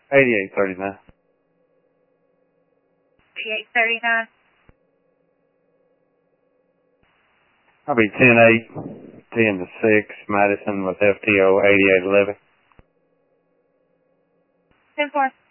8839. 8839. I'll be 10-8, 10-6, Madison with FTO 8811. 10-4.